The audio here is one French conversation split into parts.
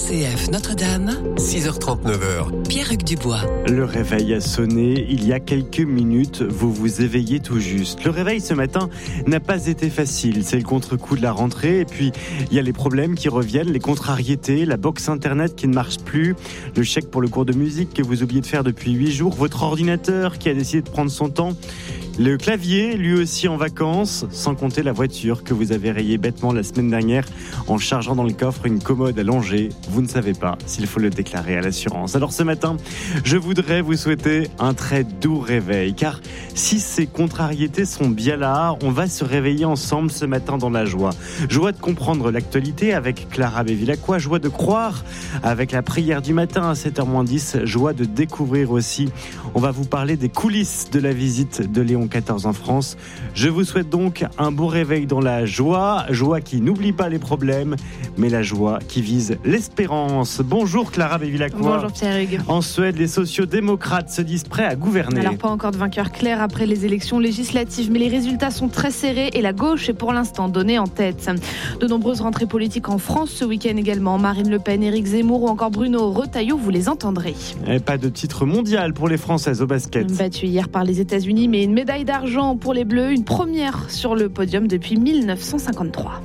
RCF Notre-Dame, 6h39. Pierre-Hugues Dubois. Le réveil a sonné il y a quelques minutes, vous vous éveillez tout juste. Le réveil ce matin n'a pas été facile, c'est le contre-coup de la rentrée et puis il y a les problèmes qui reviennent, les contrariétés, la box internet qui ne marche plus, le chèque pour le cours de musique que vous oubliez de faire depuis 8 jours, votre ordinateur qui a décidé de prendre son temps, le clavier lui aussi en vacances, sans compter la voiture que vous avez rayée bêtement la semaine dernière en chargeant dans le coffre une commode allongée. Vous ne savez pas s'il faut le déclarer à l'assurance. Alors ce matin, je voudrais vous souhaiter un très doux réveil, car si ces contrariétés sont bien là, on va se réveiller ensemble ce matin dans la joie. Joie de comprendre l'actualité avec Clara Bevilacqua, joie de croire avec la prière du matin à 7h-10, joie de découvrir aussi. On va vous parler des coulisses de la visite de Léon XIV en France. Je vous souhaite donc un beau réveil dans la joie, joie qui n'oublie pas les problèmes, mais la joie qui vise l'espérance. Bonjour Clara Bevilacqua. Bonjour Pierre-Hugues. En Suède, les sociaux-démocrates se disent prêts à gouverner. Alors pas encore de vainqueur clair après les élections législatives, mais les résultats sont très serrés et la gauche est pour l'instant donnée en tête. De nombreuses rentrées politiques en France ce week-end également. Marine Le Pen, Éric Zemmour ou encore Bruno Retailleau, vous les entendrez. Et pas de titre mondial pour les Françaises au basket. Battu hier par les États-Unis, mais une médaille d'argent pour les Bleus, une première sur le podium depuis 1953.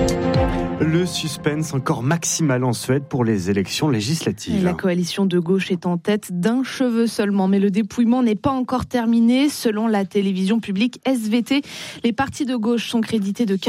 Le suspense encore maximal en Suède pour les élections législatives. Et la coalition de gauche est en tête d'un cheveu seulement, mais le dépouillement n'est pas encore terminé. Selon la télévision publique SVT, les partis de gauche sont crédités de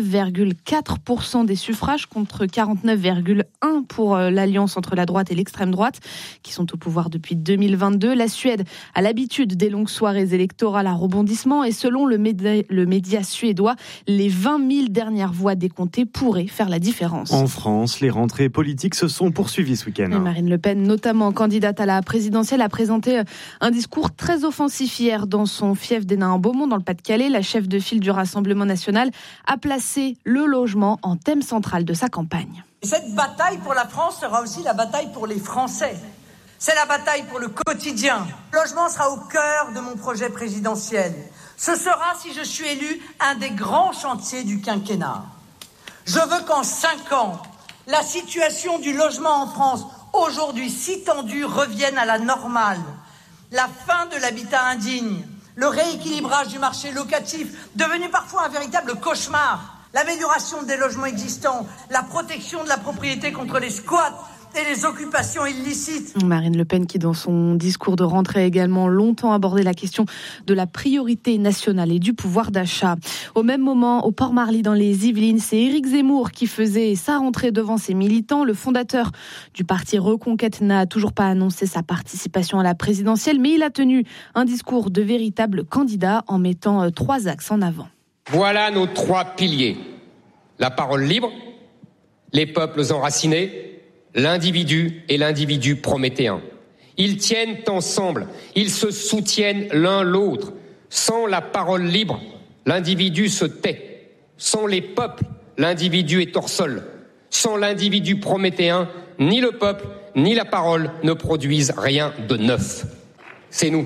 49,4% des suffrages contre 49,1% pour l'alliance entre la droite et l'extrême droite, qui sont au pouvoir depuis 2022. La Suède a l'habitude des longues soirées électorales à rebondissement et selon le média suédois, les 20 000 dernières voix décomptées pourraient faire la différence. En France, les rentrées politiques se sont poursuivies ce week-end. Et Marine Le Pen, notamment candidate à la présidentielle, a présenté un discours très offensif hier dans son fief d'Hénin-en-Beaumont, dans le Pas-de-Calais. La chef de file du Rassemblement national a placé le logement en thème central de sa campagne. Cette bataille pour la France sera aussi la bataille pour les Français. C'est la bataille pour le quotidien. Le logement sera au cœur de mon projet présidentiel. Ce sera, si je suis élu, un des grands chantiers du quinquennat. Je veux qu'en 5 ans, la situation du logement en France, aujourd'hui si tendue, revienne à la normale. La fin de l'habitat indigne, le rééquilibrage du marché locatif, devenu parfois un véritable cauchemar, l'amélioration des logements existants, la protection de la propriété contre les squats et les occupations illicites. Marine Le Pen qui, dans son discours de rentrée, a également longtemps abordé la question de la priorité nationale et du pouvoir d'achat. Au même moment, au Port-Marly dans les Yvelines, c'est Éric Zemmour qui faisait sa rentrée devant ses militants. Le fondateur du parti Reconquête n'a toujours pas annoncé sa participation à la présidentielle, mais il a tenu un discours de véritable candidat en mettant 3 axes en avant. Voilà nos 3 piliers. La parole libre, les peuples enracinés, l'individu et l'individu prométhéen. Ils tiennent ensemble, ils se soutiennent l'un l'autre. Sans la parole libre, l'individu se tait. Sans les peuples, l'individu est hors sol. Sans l'individu prométhéen, ni le peuple, ni la parole ne produisent rien de neuf. C'est nous.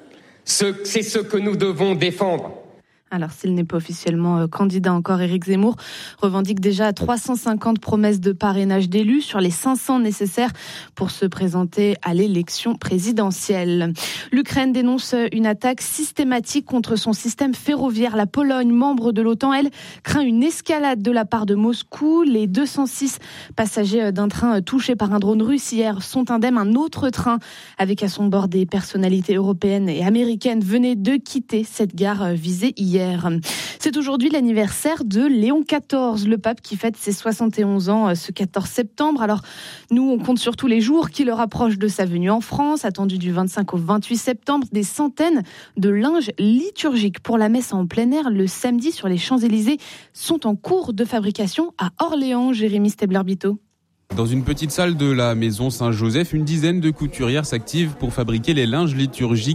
C'est ce que nous devons défendre. Alors, s'il n'est pas officiellement candidat encore, Éric Zemmour revendique déjà 350 promesses de parrainage d'élus sur les 500 nécessaires pour se présenter à l'élection présidentielle. L'Ukraine dénonce une attaque systématique contre son système ferroviaire. La Pologne, membre de l'OTAN, elle, craint une escalade de la part de Moscou. Les 206 passagers d'un train touché par un drone russe hier sont indemnes. Un autre train avec à son bord des personnalités européennes et américaines venait de quitter cette gare visée hier. C'est aujourd'hui l'anniversaire de Léon XIV, le pape qui fête ses 71 ans ce 14 septembre. Alors, nous, on compte sur tous les jours qui le rapprochent de sa venue en France, attendue du 25 au 28 septembre. Des centaines de linges liturgiques pour la messe en plein air le samedi sur les Champs-Élysées sont en cours de fabrication à Orléans. Jérémy Stabler-Bito. Dans une petite salle de la maison Saint-Joseph, une dizaine de couturières s'activent pour fabriquer les linges liturgiques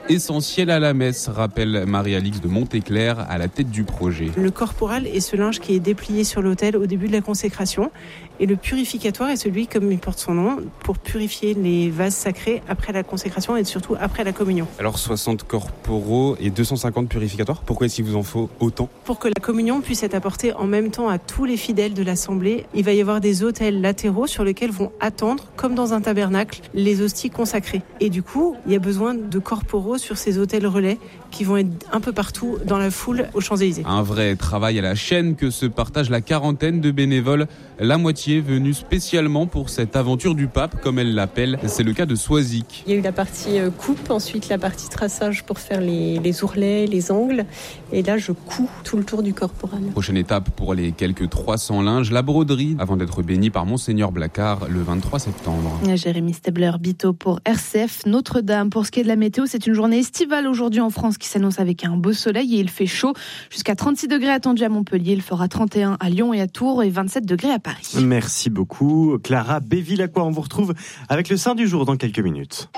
essentiel à la messe, rappelle Marie-Alix de Montéclair à la tête du projet. Le corporal est ce linge qui est déplié sur l'autel au début de la consécration et le purificatoire est celui, comme il porte son nom, pour purifier les vases sacrés après la consécration et surtout après la communion. Alors 60 corporaux et 250 purificatoires, pourquoi est-ce qu'il vous en faut autant ? Pour que la communion puisse être apportée en même temps à tous les fidèles de l'Assemblée, il va y avoir des autels latéraux sur lesquels vont attendre, comme dans un tabernacle, les hosties consacrées. Et du coup, il y a besoin de corporaux sur ces autels relais qui vont être un peu partout dans la foule aux Champs-Élysées. Un vrai travail à la chaîne que se partage la quarantaine de bénévoles, la moitié venus spécialement pour cette aventure du pape, comme elle l'appelle. C'est le cas de Soisic. Il y a eu la partie coupe, ensuite la partie traçage pour faire les ourlets, les angles. Et là, je couds tout le tour du corporal. Prochaine étape pour les quelques 300 linges, la broderie, avant d'être bénie par Monseigneur Blacard le 23 septembre. Jérémy Stabler-Bito pour RCF Notre-Dame. Pour ce qui est de la météo, c'est une journée estivale aujourd'hui en France qui s'annonce avec un beau soleil et il fait chaud. Jusqu'à 36 degrés attendus à Montpellier, il fera 31 à Lyon et à Tours et 27 degrés à Paris. Merci beaucoup, Clara Béville-Aqua. On vous retrouve avec le Saint du jour dans quelques minutes.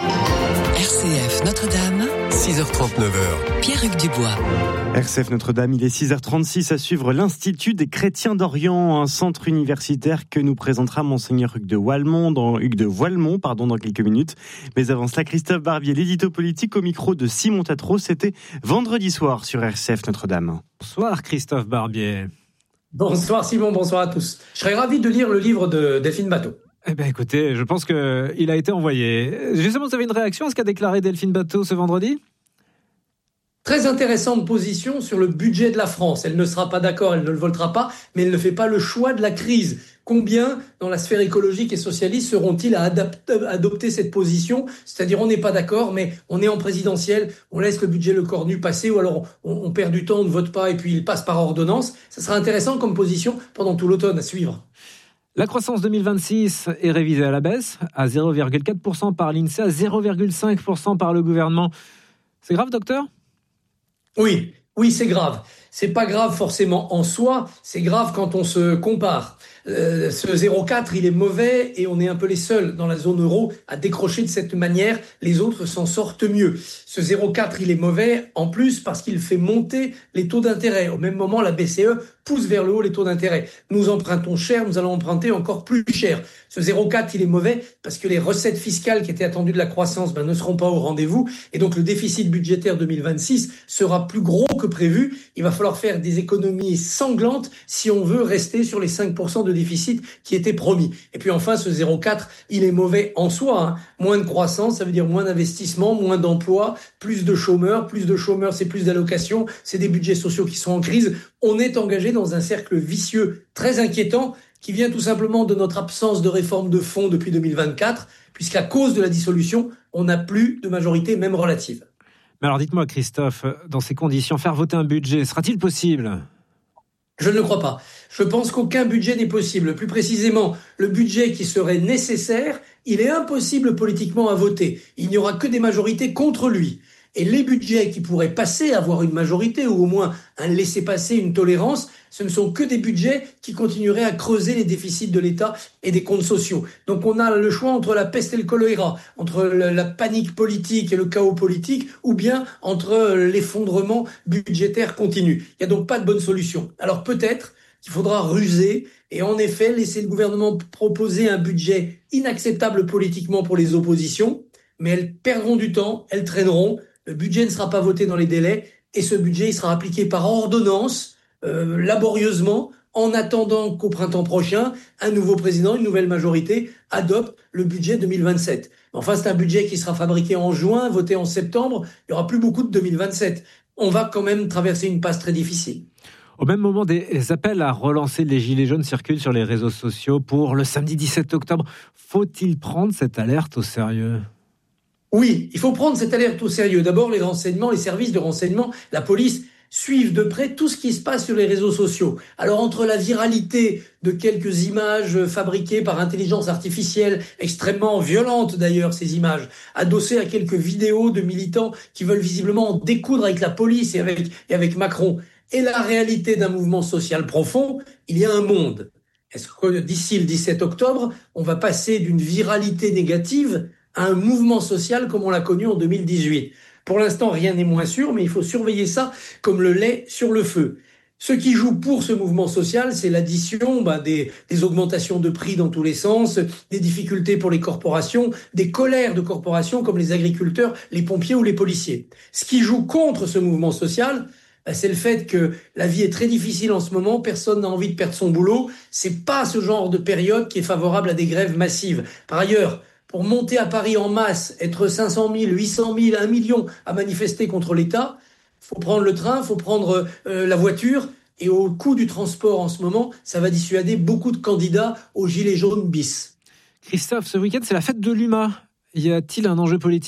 RCF Notre-Dame, 6h30, 9h. Pierre-Hugues Dubois. RCF Notre-Dame, il est 6h36 à suivre l'Institut des chrétiens d'Orient, un centre universitaire que nous présentera Monseigneur Hugues de Voilemont dans quelques minutes. Mais avant cela, Christophe Barbier, l'édito politique au micro de Simon Tatro. C'était vendredi soir sur RCF Notre-Dame. Bonsoir Christophe Barbier. Bonsoir Simon, bonsoir à tous. Je serais ravi de lire le livre de Delphine Bateau. Eh bien écoutez, je pense qu'il a été envoyé. Justement, vous avez une réaction à ce qu'a déclaré Delphine Bateau ce vendredi ? Très intéressante position sur le budget de la France. Elle ne sera pas d'accord, elle ne le votera pas, mais elle ne fait pas le choix de la crise. Combien, dans la sphère écologique et socialiste, seront-ils à adopter cette position ? C'est-à-dire, on n'est pas d'accord, mais on est en présidentielle, on laisse le budget le corps nu passer, ou alors on perd du temps, on ne vote pas, et puis il passe par ordonnance. Ça sera intéressant comme position pendant tout l'automne à suivre. La croissance 2026 est révisée à la baisse, à 0,4% par l'INSEE, à 0,5% par le gouvernement. C'est grave, docteur ? Oui, c'est grave. C'est pas grave forcément en soi, c'est grave quand on se compare. Ce 0,4, il est mauvais et on est un peu les seuls dans la zone euro à décrocher de cette manière. Les autres s'en sortent mieux. Ce 0,4, il est mauvais en plus parce qu'il fait monter les taux d'intérêt. Au même moment, la BCE pousse vers le haut les taux d'intérêt. Nous empruntons cher, nous allons emprunter encore plus cher. Ce 0,4, il est mauvais parce que les recettes fiscales qui étaient attendues de la croissance ne seront pas au rendez-vous. Et donc le déficit budgétaire 2026 sera plus gros que prévu. Il va falloir faire des économies sanglantes si on veut rester sur les 5% de déficit qui étaient promis. Et puis enfin, ce 0,4, il est mauvais en soi. Moins de croissance, ça veut dire moins d'investissement, moins d'emplois, plus de chômeurs. Plus de chômeurs, c'est plus d'allocations, c'est des budgets sociaux qui sont en crise. On est engagé dans un cercle vicieux très inquiétant qui vient tout simplement de notre absence de réforme de fond depuis 2024, puisqu'à cause de la dissolution, on n'a plus de majorité, même relative. Mais alors dites-moi Christophe, dans ces conditions, faire voter un budget, sera-t-il possible ? Je ne le crois pas. Je pense qu'aucun budget n'est possible. Plus précisément, le budget qui serait nécessaire, il est impossible politiquement à voter. Il n'y aura que des majorités contre lui. Et les budgets qui pourraient passer, avoir une majorité ou au moins un laisser-passer, une tolérance, ce ne sont que des budgets qui continueraient à creuser les déficits de l'État et des comptes sociaux. Donc on a le choix entre la peste et le choléra, entre la panique politique et le chaos politique, ou bien entre l'effondrement budgétaire continu. Il n'y a donc pas de bonne solution. Alors peut-être qu'il faudra ruser et en effet laisser le gouvernement proposer un budget inacceptable politiquement pour les oppositions, mais elles perdront du temps, elles traîneront. Le budget ne sera pas voté dans les délais et ce budget il sera appliqué par ordonnance, laborieusement, en attendant qu'au printemps prochain, un nouveau président, une nouvelle majorité adopte le budget 2027. Enfin, c'est un budget qui sera fabriqué en juin, voté en septembre. Il n'y aura plus beaucoup de 2027. On va quand même traverser une passe très difficile. Au même moment, des appels à relancer les Gilets jaunes circulent sur les réseaux sociaux pour le samedi 17 octobre. Faut-il prendre cette alerte au sérieux ? Oui, il faut prendre cette alerte au sérieux. D'abord, les renseignements, les services de renseignement, la police suivent de près tout ce qui se passe sur les réseaux sociaux. Alors, entre la viralité de quelques images fabriquées par intelligence artificielle, extrêmement violentes d'ailleurs, ces images, adossées à quelques vidéos de militants qui veulent visiblement en découdre avec la police et avec Macron, et la réalité d'un mouvement social profond, il y a un monde. Est-ce que d'ici le 17 octobre, on va passer d'une viralité négative à un mouvement social comme on l'a connu en 2018 ? Pour l'instant, rien n'est moins sûr, mais il faut surveiller ça comme le lait sur le feu. Ce qui joue pour ce mouvement social, c'est l'addition des augmentations de prix dans tous les sens, des difficultés pour les corporations, des colères de corporations comme les agriculteurs, les pompiers ou les policiers. Ce qui joue contre ce mouvement social, c'est le fait que la vie est très difficile en ce moment, personne n'a envie de perdre son boulot. C'est pas ce genre de période qui est favorable à des grèves massives. Par ailleurs, pour monter à Paris en masse, être 500 000, 800 000, 1 million à manifester contre l'État, faut prendre le train, faut prendre la voiture. Et au coût du transport en ce moment, ça va dissuader beaucoup de candidats aux gilets jaunes bis. Christophe, ce week-end, c'est la fête de l'UMA. Y a-t-il un enjeu politique ?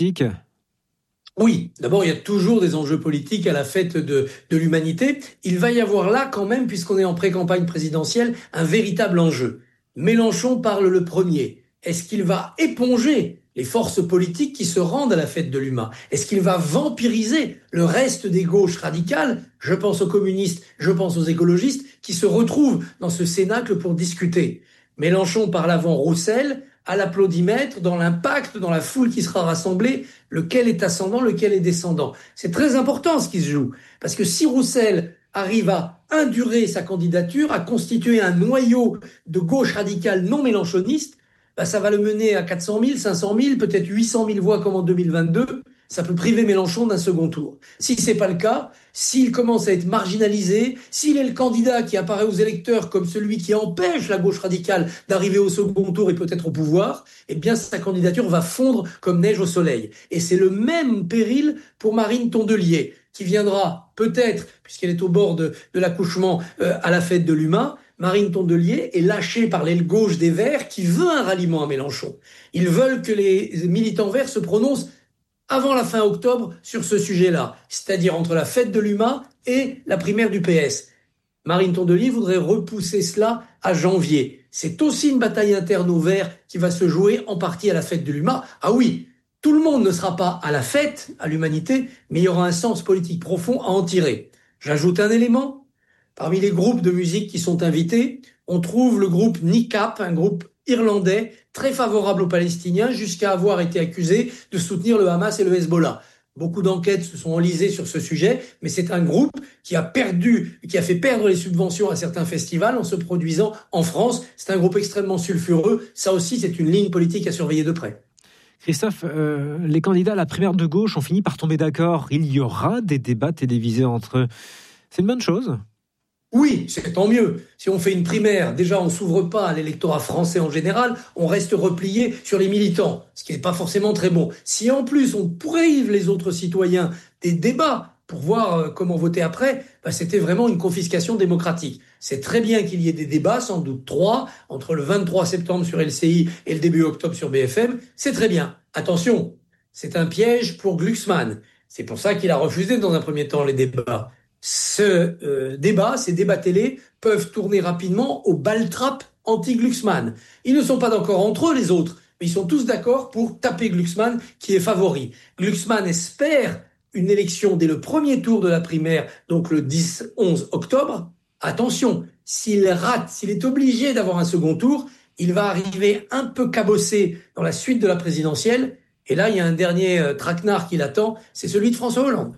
Oui, d'abord, il y a toujours des enjeux politiques à la fête de l'humanité. Il va y avoir là, quand même, puisqu'on est en pré-campagne présidentielle, un véritable enjeu. Mélenchon parle le premier. Est-ce qu'il va éponger les forces politiques qui se rendent à la fête de l'UMA? Est-ce qu'il va vampiriser le reste des gauches radicales? Je pense aux communistes, je pense aux écologistes, qui se retrouvent dans ce cénacle pour discuter. Mélenchon parle avant Roussel, à l'applaudimètre, dans l'impact, dans la foule qui sera rassemblée, lequel est ascendant, lequel est descendant. C'est très important ce qui se joue, parce que si Roussel arrive à indurer sa candidature, à constituer un noyau de gauche radicale non mélenchoniste, ça va le mener à 400 000, 500 000, peut-être 800 000 voix comme en 2022. Ça peut priver Mélenchon d'un second tour. Si c'est pas le cas, s'il commence à être marginalisé, s'il est le candidat qui apparaît aux électeurs comme celui qui empêche la gauche radicale d'arriver au second tour et peut-être au pouvoir, eh bien sa candidature va fondre comme neige au soleil. Et c'est le même péril pour Marine Tondelier, qui viendra peut-être, puisqu'elle est au bord de l'accouchement, à la fête de l'UMA. Marine Tondelier est lâchée par l'aile gauche des Verts qui veut un ralliement à Mélenchon. Ils veulent que les militants Verts se prononcent avant la fin octobre sur ce sujet-là, c'est-à-dire entre la fête de l'UMA et la primaire du PS. Marine Tondelier voudrait repousser cela à janvier. C'est aussi une bataille interne aux Verts qui va se jouer en partie à la fête de l'UMA. Ah oui, tout le monde ne sera pas à la fête, à l'humanité, mais il y aura un sens politique profond à en tirer. J'ajoute un élément. Parmi les groupes de musique qui sont invités, on trouve le groupe NICAP, un groupe irlandais très favorable aux Palestiniens, jusqu'à avoir été accusé de soutenir le Hamas et le Hezbollah. Beaucoup d'enquêtes se sont enlisées sur ce sujet, mais c'est un groupe qui a fait perdre les subventions à certains festivals en se produisant en France. C'est un groupe extrêmement sulfureux. Ça aussi, c'est une ligne politique à surveiller de près. Christophe, les candidats à la primaire de gauche ont fini par tomber d'accord. Il y aura des débats télévisés entre eux. C'est une bonne chose ? Oui, c'est tant mieux. Si on fait une primaire, déjà on s'ouvre pas à l'électorat français en général, on reste replié sur les militants, ce qui n'est pas forcément très bon. Si en plus on prive les autres citoyens des débats pour voir comment voter après, c'était vraiment une confiscation démocratique. C'est très bien qu'il y ait des débats, sans doute 3, entre le 23 septembre sur LCI et le début octobre sur BFM, c'est très bien. Attention, c'est un piège pour Glucksmann. C'est pour ça qu'il a refusé dans un premier temps les débats. Ces débats télé peuvent tourner rapidement au bal-trap anti-Glucksmann. Ils ne sont pas d'accord entre eux, les autres, mais ils sont tous d'accord pour taper Glucksmann, qui est favori. Glucksmann espère une élection dès le premier tour de la primaire, donc le 10-11 octobre. Attention, s'il rate, s'il est obligé d'avoir un second tour, il va arriver un peu cabossé dans la suite de la présidentielle. Et là, il y a un dernier traquenard qui l'attend, c'est celui de François Hollande.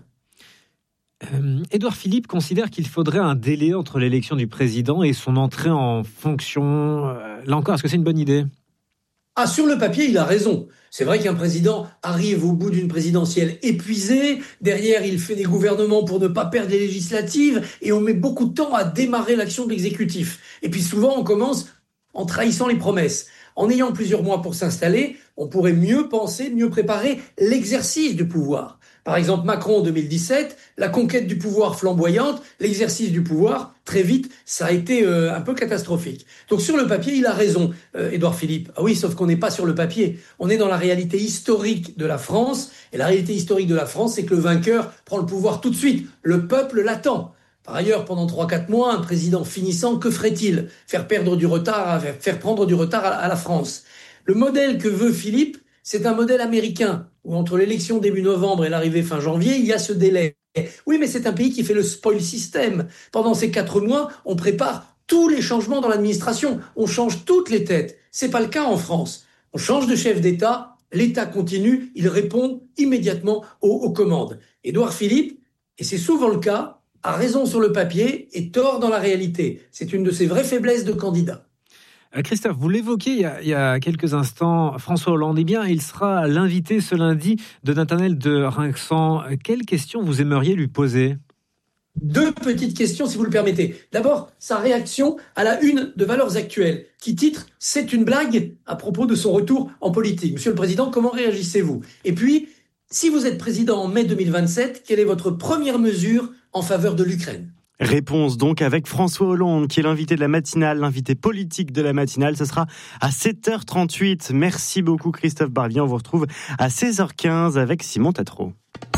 Édouard Philippe considère qu'il faudrait un délai entre l'élection du président et son entrée en fonction. Là encore, est-ce que c'est une bonne idée ? Sur le papier, il a raison. C'est vrai qu'un président arrive au bout d'une présidentielle épuisée. Derrière, il fait des gouvernements pour ne pas perdre les législatives. Et on met beaucoup de temps à démarrer l'action de l'exécutif. Et puis souvent, on commence en trahissant les promesses. En ayant plusieurs mois pour s'installer, on pourrait mieux penser, mieux préparer l'exercice du pouvoir. Par exemple, Macron en 2017, la conquête du pouvoir flamboyante, l'exercice du pouvoir, très vite, ça a été un peu catastrophique. Donc sur le papier, il a raison, Édouard Philippe. Ah oui, sauf qu'on n'est pas sur le papier. On est dans la réalité historique de la France. Et la réalité historique de la France, c'est que le vainqueur prend le pouvoir tout de suite. Le peuple l'attend. Par ailleurs, pendant 3-4 mois, un président finissant, que ferait-il ? Faire prendre du retard à la France. Le modèle que veut Philippe, c'est un modèle américain, où entre l'élection début novembre et l'arrivée fin janvier, il y a ce délai. Oui, mais c'est un pays qui fait le spoil system. Pendant ces 4 mois, on prépare tous les changements dans l'administration. On change toutes les têtes. C'est pas le cas en France. On change de chef d'État, l'État continue, il répond immédiatement aux commandes. Édouard Philippe, et c'est souvent le cas, a raison sur le papier et tort dans la réalité. C'est une de ses vraies faiblesses de candidat. Christophe, vous l'évoquiez il y a quelques instants, François Hollande, eh bien, il sera l'invité ce lundi de Nathanaël de Rinxan. Quelles questions vous aimeriez lui poser ? 2 petites questions, si vous le permettez. D'abord, sa réaction à la une de Valeurs Actuelles, qui titre « C'est une blague » à propos de son retour en politique. Monsieur le Président, comment réagissez-vous ? Et puis, si vous êtes président en mai 2027, quelle est votre première mesure en faveur de l'Ukraine ? Réponse donc avec François Hollande, qui est l'invité de la matinale, l'invité politique de la matinale. Ce sera à 7h38. Merci beaucoup Christophe Barbier. On vous retrouve à 16h15 avec Simon Tatro.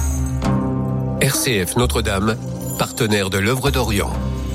RCF Notre-Dame, partenaire de l'œuvre d'Orient.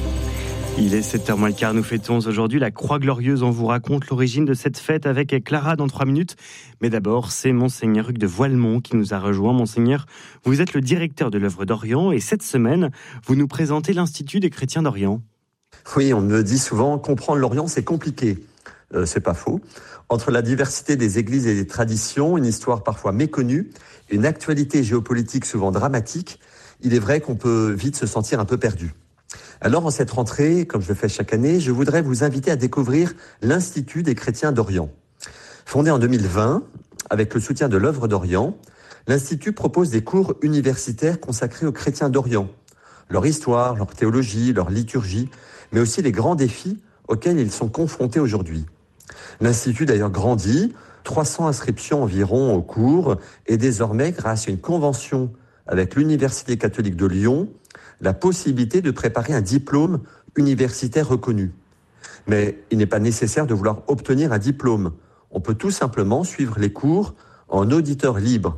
Il est 7h moins le quart, nous fêtons aujourd'hui la Croix Glorieuse. On vous raconte l'origine de cette fête avec Clara dans 3 minutes. Mais d'abord, c'est Monseigneur Hugues de Voilemont qui nous a rejoint. Monseigneur, vous êtes le directeur de l'œuvre d'Orient et cette semaine, vous nous présentez l'Institut des chrétiens d'Orient. Oui, on me dit souvent, comprendre l'Orient, c'est compliqué. C'est pas faux. Entre la diversité des églises et des traditions, une histoire parfois méconnue, une actualité géopolitique souvent dramatique, il est vrai qu'on peut vite se sentir un peu perdu. Alors, en cette rentrée, comme je le fais chaque année, je voudrais vous inviter à découvrir l'Institut des chrétiens d'Orient. Fondé en 2020, avec le soutien de l'œuvre d'Orient, l'Institut propose des cours universitaires consacrés aux chrétiens d'Orient. Leur histoire, leur théologie, leur liturgie, mais aussi les grands défis auxquels ils sont confrontés aujourd'hui. L'Institut d'ailleurs grandit, 300 inscriptions environ aux cours, et désormais, grâce à une convention avec l'Université catholique de Lyon, la possibilité de préparer un diplôme universitaire reconnu. Mais il n'est pas nécessaire de vouloir obtenir un diplôme. On peut tout simplement suivre les cours en auditeur libre.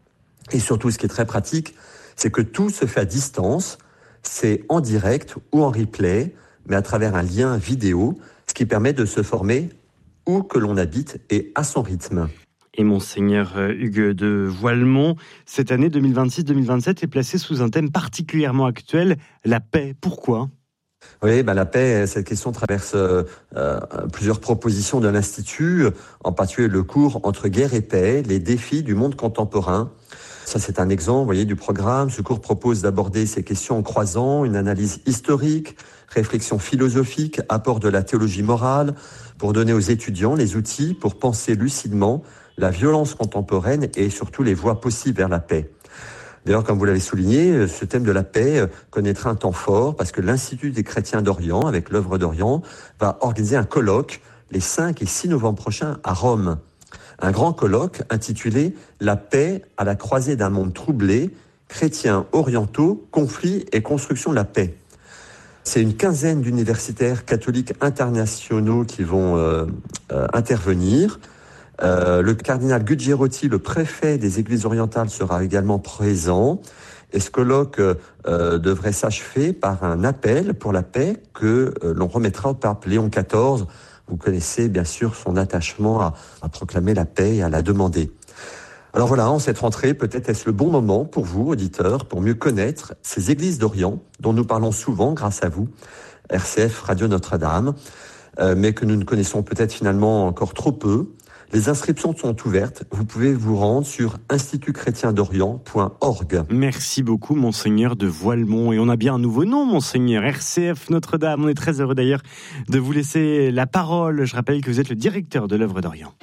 Et surtout, ce qui est très pratique, c'est que tout se fait à distance, c'est en direct ou en replay, mais à travers un lien vidéo, ce qui permet de se former où que l'on habite et à son rythme. Et Monseigneur Hugues de Voilemont, cette année 2026-2027 est placée sous un thème particulièrement actuel, la paix. Pourquoi ? Oui, la paix, cette question traverse plusieurs propositions de l'Institut, en particulier le cours Entre guerre et paix, les défis du monde contemporain. Ça, c'est un exemple, vous voyez, du programme. Ce cours propose d'aborder ces questions en croisant une analyse historique, réflexion philosophique, apport de la théologie morale, pour donner aux étudiants les outils pour penser lucidement la violence contemporaine et surtout les voies possibles vers la paix. D'ailleurs, comme vous l'avez souligné, ce thème de la paix connaîtra un temps fort parce que l'Institut des chrétiens d'Orient, avec l'œuvre d'Orient, va organiser un colloque les 5 et 6 novembre prochains à Rome. Un grand colloque intitulé « La paix à la croisée d'un monde troublé, chrétiens orientaux, conflits et construction de la paix ». C'est une quinzaine d'universitaires catholiques internationaux qui vont intervenir. Le cardinal Guglielmotti, le préfet des églises orientales, sera également présent. Et ce colloque devrait s'achever par un appel pour la paix que l'on remettra au pape Léon XIV. Vous connaissez bien sûr son attachement à proclamer la paix et à la demander. Alors voilà, en cette rentrée, peut-être est-ce le bon moment pour vous, auditeurs, pour mieux connaître ces églises d'Orient, dont nous parlons souvent grâce à vous, RCF Radio Notre-Dame, mais que nous ne connaissons peut-être finalement encore trop peu. Les inscriptions sont ouvertes. Vous pouvez vous rendre sur institutchrétiendorient.org. Merci beaucoup, Monseigneur de Voilemont. Et on a bien un nouveau nom, Monseigneur. RCF Notre-Dame. On est très heureux d'ailleurs de vous laisser la parole. Je rappelle que vous êtes le directeur de l'œuvre d'Orient.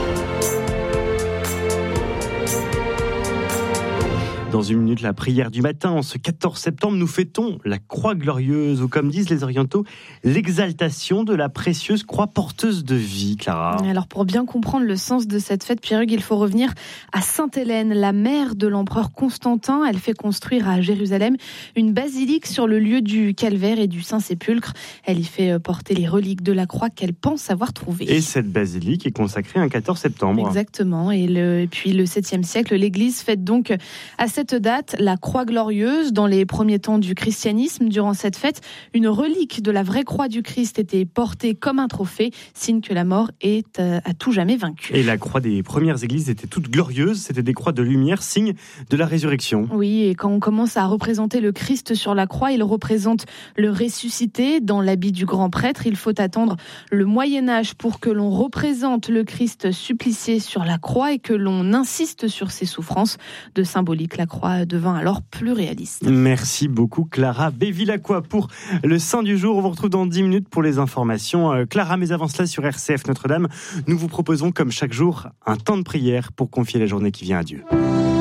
Dans une minute, la prière du matin. En ce 14 septembre, nous fêtons la Croix Glorieuse, ou comme disent les orientaux, l'exaltation de la précieuse croix porteuse de vie, Clara. Alors, pour bien comprendre le sens de cette fête, Pierre-Hugues, il faut revenir à Sainte-Hélène, la mère de l'empereur Constantin. Elle fait construire à Jérusalem une basilique sur le lieu du calvaire et du Saint-Sépulcre. Elle y fait porter les reliques de la croix qu'elle pense avoir trouvées. Et cette basilique est consacrée un 14 septembre. Exactement. Et puis le 7e siècle, l'Église fête donc à cette cette date, la croix glorieuse, dans les premiers temps du christianisme, durant cette fête, une relique de la vraie croix du Christ était portée comme un trophée, signe que la mort est à tout jamais vaincue. Et la croix des premières églises était toute glorieuse, c'était des croix de lumière, signe de la résurrection. Oui, et quand on commence à représenter le Christ sur la croix, il représente le ressuscité dans l'habit du grand prêtre. Il faut attendre le Moyen-Âge pour que l'on représente le Christ supplicié sur la croix et que l'on insiste sur ses souffrances. De symbolique, la croix devint alors plus réaliste. Merci beaucoup Clara Bevilacqua pour le Saint du jour. On vous retrouve dans 10 minutes pour les informations. Clara, mais avant cela sur RCF Notre-Dame, nous vous proposons comme chaque jour un temps de prière pour confier la journée qui vient à Dieu.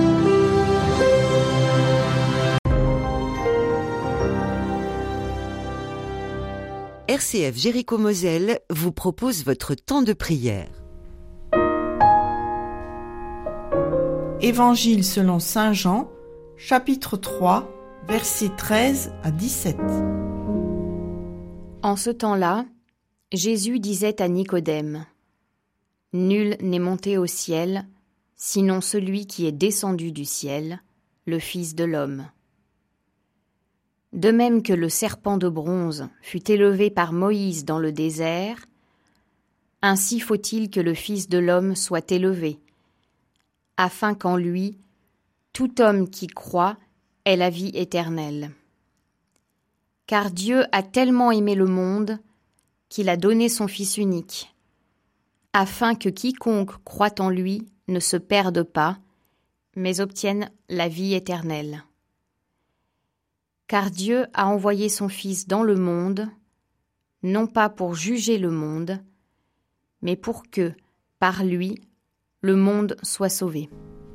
RCF Jéricho-Moselle vous propose votre temps de prière. Évangile selon saint Jean, chapitre 3, versets 13 à 17. En ce temps-là, Jésus disait à Nicodème : « Nul n'est monté au ciel, sinon celui qui est descendu du ciel, le Fils de l'homme. De même que le serpent de bronze fut élevé par Moïse dans le désert, ainsi faut-il que le Fils de l'homme soit élevé, afin qu'en lui, tout homme qui croit ait la vie éternelle. Car Dieu a tellement aimé le monde qu'il a donné son Fils unique, afin que quiconque croit en lui ne se perde pas, mais obtienne la vie éternelle. Car Dieu a envoyé son Fils dans le monde, non pas pour juger le monde, mais pour que, par lui, le monde soit sauvé. »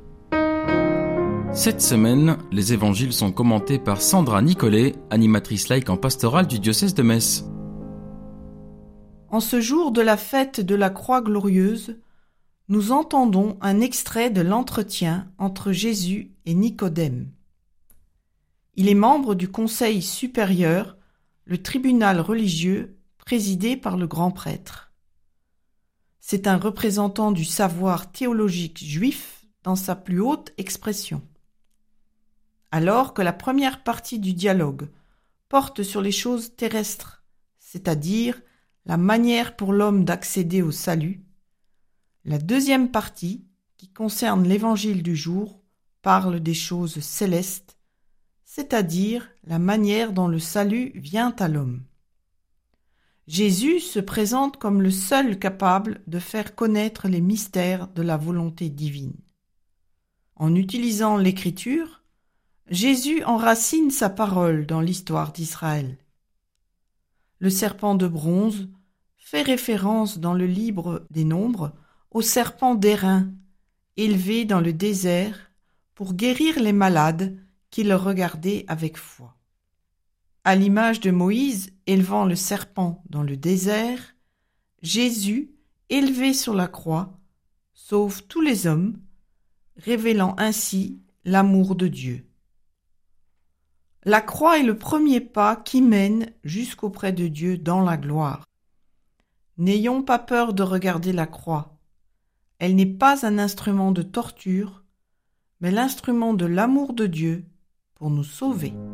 Cette semaine, les évangiles sont commentés par Sandra Nicolet, animatrice laïque en pastorale du diocèse de Metz. En ce jour de la fête de la Croix glorieuse, nous entendons un extrait de l'entretien entre Jésus et Nicodème. Il est membre du Conseil supérieur, le tribunal religieux présidé par le grand prêtre. C'est un représentant du savoir théologique juif dans sa plus haute expression. Alors que la première partie du dialogue porte sur les choses terrestres, c'est-à-dire la manière pour l'homme d'accéder au salut, la deuxième partie, qui concerne l'évangile du jour, parle des choses célestes, c'est-à-dire la manière dont le salut vient à l'homme. Jésus se présente comme le seul capable de faire connaître les mystères de la volonté divine. En utilisant l'écriture, Jésus enracine sa parole dans l'histoire d'Israël. Le serpent de bronze fait référence dans le livre des Nombres au serpent d'airain, élevé dans le désert pour guérir les malades qui le regardaient avec foi. À l'image de Moïse élevant le serpent dans le désert, Jésus, élevé sur la croix, sauve tous les hommes, révélant ainsi l'amour de Dieu. La croix est le premier pas qui mène jusqu'auprès de Dieu dans la gloire. N'ayons pas peur de regarder la croix. Elle n'est pas un instrument de torture, mais l'instrument de l'amour de Dieu pour nous sauver.